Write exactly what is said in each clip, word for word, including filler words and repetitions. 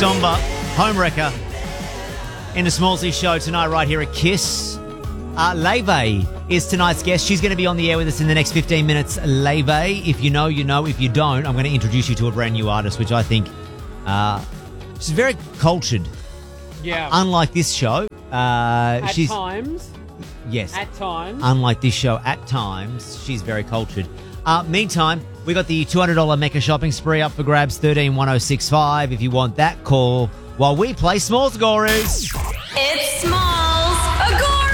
Somber, Homewrecker, in the Smallsy Show tonight right here at Kiss. Uh, Leve is tonight's guest. She's going to be on the air with us in the next fifteen minutes. Leve, if you know, you know. If you don't, I'm going to introduce you to a brand new artist, which I think uh, she's very cultured. Yeah. Unlike this show. Uh, At she's, times. Yes. At times. Unlike this show, at times, she's very cultured. Uh, meantime, we got the two hundred dollars Mecca shopping spree up for grabs, thirteen one oh six five. If you want that, call while we play Smalls Gories. It's Smalls Gories!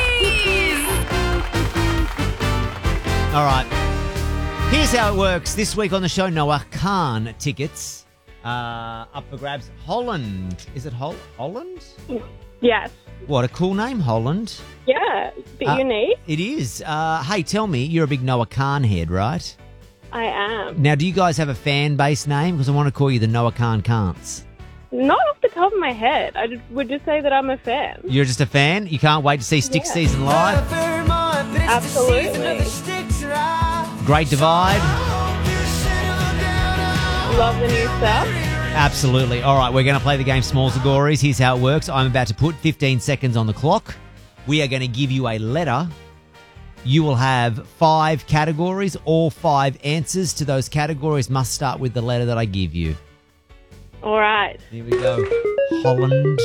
All right. Here's how it works. This week on the show, Noah Khan tickets uh, up for grabs. Holland. Is it Hol- Holland? Yes. What a cool name, Holland. Yeah, but Uh, you need. It is. Uh, hey, tell me, you're a big Noah Khan head, right? I am. Now, do you guys have a fan base name? Because I want to call you the Noah Khan Kants. Not off the top of my head. I just, would just say that I'm a fan. You're just a fan? You can't wait to see Stick Yeah. Season live? Absolutely. Great Divide? Love the new stuff. Absolutely. All right, we're going to play the game Smalls Gories. Here's how it works. I'm about to put fifteen seconds on the clock. We are going to give you a letter. You will have five categories. All five answers to those categories must start with the letter that I give you. All right. Here we go. Holland.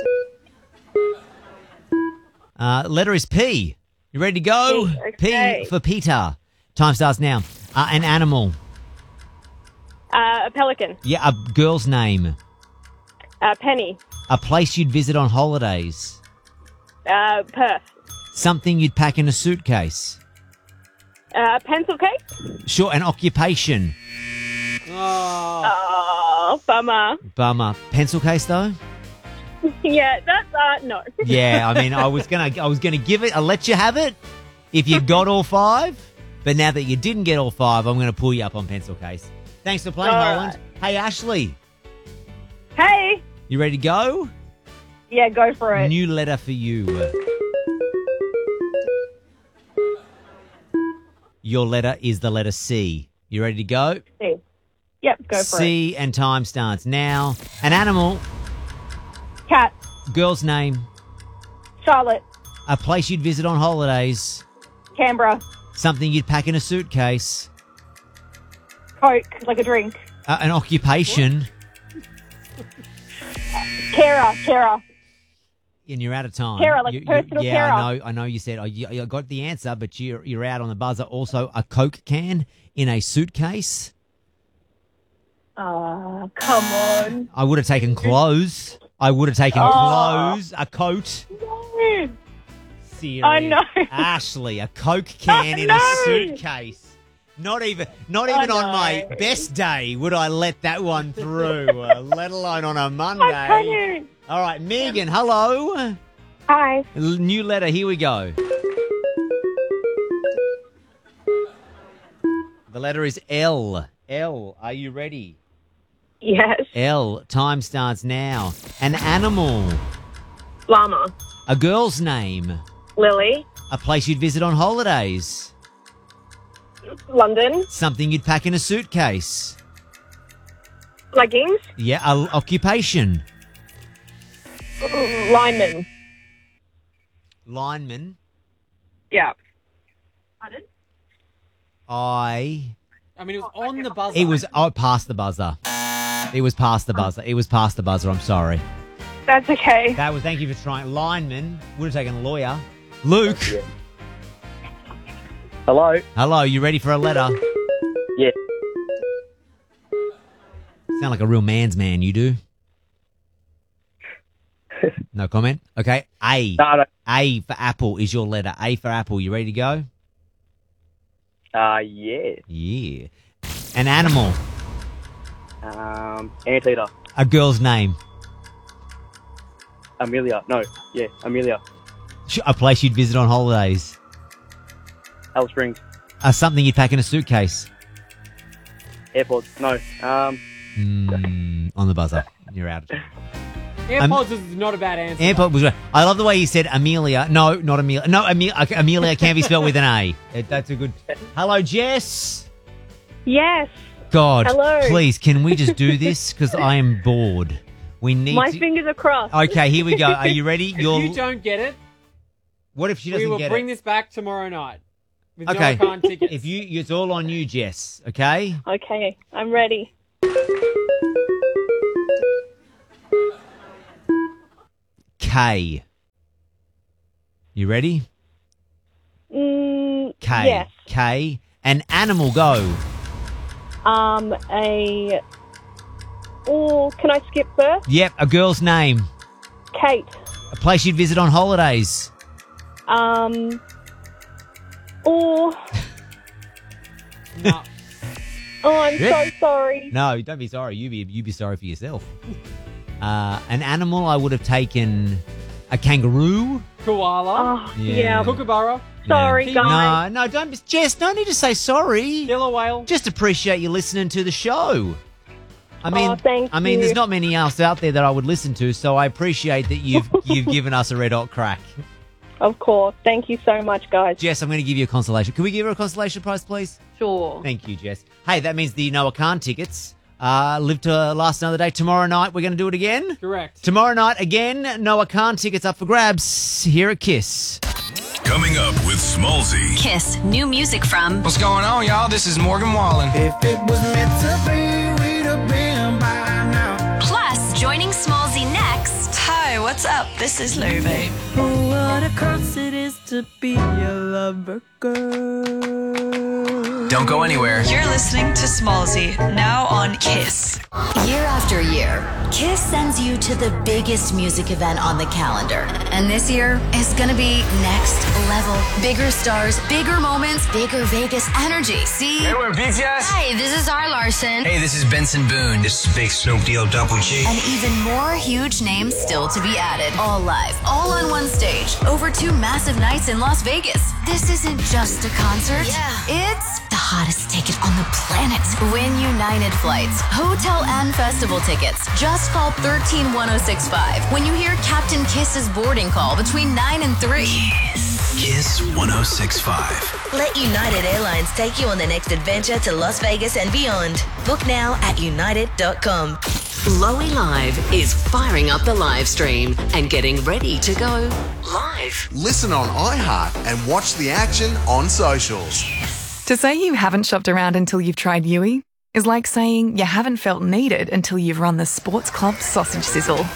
Uh, letter is P. You ready to go? P, okay. P for Peter. Time starts now. Uh, an animal. Uh, a pelican. Yeah, a girl's name. Uh, Penny. A place you'd visit on holidays. Uh, Perth. Something you'd pack in a suitcase. Uh, pencil case. Sure, an occupation. Oh. Oh, bummer. Bummer. Pencil case though? Yeah, that's, uh, no. Yeah, I mean, I was gonna, I was gonna give it. I'll let you have it if you got all five. But now that you didn't get all five, I'm gonna pull you up on pencil case. Thanks for playing, All Holland. Hey, Ashley, Hey. you ready to go? Yeah, go for it. New letter for you. Your letter is the letter C. You ready to go? C. Yep, go for C and time starts now. An animal. it. Cat. Girl's name. Charlotte. A place you'd visit on holidays. Canberra. Something you'd pack in a suitcase. Coke, like a drink. Uh, an occupation. Carer. Carer. And you're out of time. Carer, like You- you- personal yeah, carer. I know. I know. You said oh, you, you got the answer, but you're you're out on the buzzer. Also, a Coke can in a suitcase. Oh, come on. I would have taken clothes. I would have taken Oh. clothes. A coat. No. Serious. I know. Ashley, a Coke can I in know. a suitcase. Not even, not even I on my know. best day would I let that one through. uh, let alone on a I Monday. can't. All right, Megan. Hello. Hi. L- New letter. Here we go. The letter is L. L. Are you ready? Yes. L. Time starts now. An animal. Llama. A girl's name. Lily. A place you'd visit on holidays. London. Something you'd pack in a suitcase. Leggings. Yeah, a occupation. Lineman. Lineman. Yeah. Pardon? I. I mean, it was on the buzzer. It was oh, past the buzzer. It was past the buzzer. It was past the buzzer. I'm sorry. That's okay. That was. Thank you for trying. Lineman would have taken a lawyer. Luke. Hello. Hello. You ready for a letter? Yeah. Sound like a real man's man. You do. No comment. Okay. A. No, no. A for apple is your letter. A for apple. You ready to go? Uh, yeah. Yeah. An animal. Um, Anteater. A girl's name. Amelia. No. Yeah, Amelia. Sh- A place you'd visit on holidays. Alice Springs. Uh, something you'd pack in a suitcase. Airports. No. Um, Mm, on the buzzer. You're out. AirPods is not a bad answer. Airport was right. I love the way he said Amelia. No, not Amelia. No, Amelia, okay, Amelia can't be spelled with an A. It- That's a good. Hello, Jess. Yes. God, Hello. please, can we just do this? Because I am bored. We need My to... fingers are crossed. Okay, here we go. Are you ready? If You're... you don't get it, What if she we doesn't will get bring it? this back tomorrow night with Okay. no Khan tickets. If you, it's all on you, Jess. Okay. Okay, I'm ready. K. You ready? Mm, K. Yes. K. An animal. Go. Um, a. Oh, can I skip first? Yep. A girl's name. Kate. A place you'd visit on holidays. Um. Oh. No. Oh, I'm Yeah. so sorry. No, don't be sorry. You be you be sorry for yourself. Uh, an animal. I would have taken a kangaroo. Koala. Oh, Yeah. yeah. Kookaburra. Sorry, Yeah. guys. No, no, don't be. Jess, no need to say sorry. Killer whale. Just appreciate you listening to the show. I mean, Oh, thank I mean, you. there's not many else out there that I would listen to, so I appreciate that you've you've given us a red hot crack. Of course. Thank you so much, guys. Jess, I'm going to give you a consolation. Can we give her a consolation prize, please? Sure. Thank you, Jess. Hey, that means the Noah Khan tickets uh, live to last another day. Tomorrow night, we're going to do it again. Correct. Tomorrow night, again, Noah Khan tickets up for grabs here at Kiss. Coming up with Smallsy. Kiss. New music from What's going on, y'all? This is Morgan Wallen. If it was meant to be, we'd have been by now. Plus, joining Smallsy next. Hi, what's up? This is Luby. What a curse it is to be a lover girl. Don't go anywhere. You're listening to Smallsy, now on Kiss. Year after year, Kiss sends you to the biggest music event on the calendar. And this year is gonna be next level. Bigger stars, bigger moments, bigger Vegas energy. See? Hey, we're B T S. Hi, this is R. Larson. Hey, this is Benson Boone. This is Big Snoop D O Double G. And even more huge names still to be added. All live, all on one stage, over two massive nights in Las Vegas. This isn't just a concert. Yeah. It's the hottest ticket on the planet. Win United flights, hotel and festival tickets. Just call one three one oh six five when you hear Captain Kiss's boarding call between nine and three. Kiss one oh six five. Let United Airlines take you on the next adventure to Las Vegas and beyond. Book now at united dot com. Lowy Live is firing up the live stream and getting ready to go live. Listen on iHeart and watch the action on socials. To say you haven't shopped around until you've tried Yui is like saying you haven't felt needed until you've run the Sports Club sausage sizzle.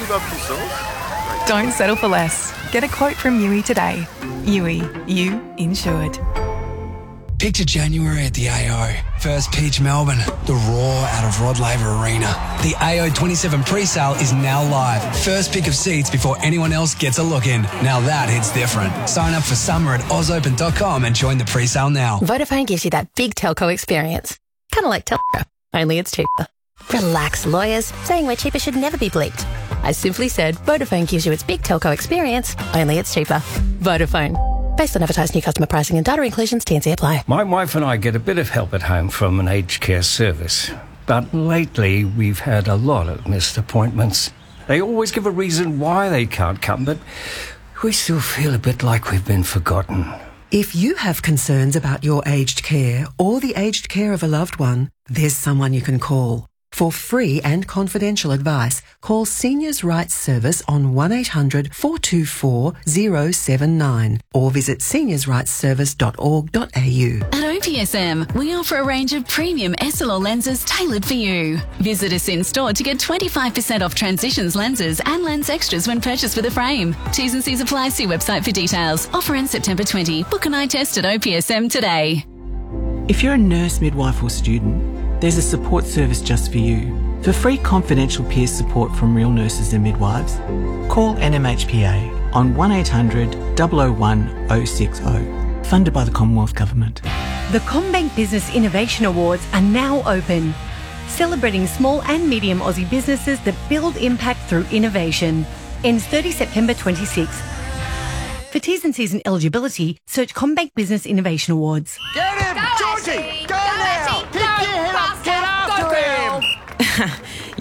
Don't settle for less. Get a quote from Yui today. Yui, you insured. Picture January at the A O. First pitch Melbourne. The roar out of Rod Laver Arena. The A O twenty-seven pre-sale is now live. First pick of seats before anyone else gets a look in. Now that hits different. Sign up for summer at oz open dot com and join the pre-sale now. Vodafone gives you that big telco experience. Kind of like telco, only it's cheaper. Relax, lawyers. Saying we're cheaper should never be bleeped. I simply said Vodafone gives you its big telco experience, only it's cheaper. Vodafone. Based on advertised new customer pricing and data inclusions, T and C apply. My wife and I get a bit of help at home from an aged care service. But lately, we've had a lot of missed appointments. They always give a reason why they can't come, but we still feel a bit like we've been forgotten. If you have concerns about your aged care or the aged care of a loved one, there's someone you can call. For free and confidential advice, call Seniors Rights Service on one eight hundred four two four zero seven nine or visit seniors rights service dot org dot a u. At O P S M, we offer a range of premium S L R lenses tailored for you. Visit us in store to get twenty-five percent off Transitions lenses and lens extras when purchased with a frame. T's and C's apply. See website for details. Offer ends September twentieth. Book an eye test at O P S M today. If you're a nurse, midwife or student, there's a support service just for you. For free confidential peer support from real nurses and midwives, call N M H P A on one eight hundred, double oh one, oh six oh. Funded by the Commonwealth Government. The CommBank Business Innovation Awards are now open, celebrating small and medium Aussie businesses that build impact through innovation. Ends thirtieth September twenty-sixth. For T's and C's and eligibility, search CommBank Business Innovation Awards. Get him! Georgie! Go, now! Pick your head up! Get after him!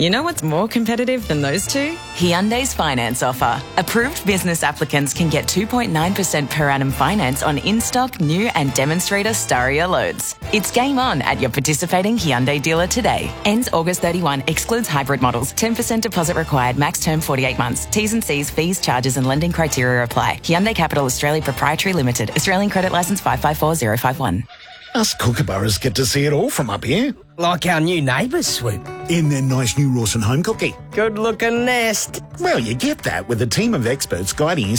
You know what's more competitive than those two? Hyundai's finance offer. Approved business applicants can get two point nine percent per annum finance on in-stock, new and demonstrator Staria loads. It's game on at your participating Hyundai dealer today. Ends August thirty-first. Excludes hybrid models. ten percent deposit required. Max term forty-eight months. T's and C's, fees, charges and lending criteria apply. Hyundai Capital Australia Proprietary Limited. Australian credit licence five five four zero five one. Us kookaburras get to see it all from up here. Like our new neighbours, Swoop. In their nice new Rawson home cookie. Good looking nest. Well, you get that with a team of experts guiding you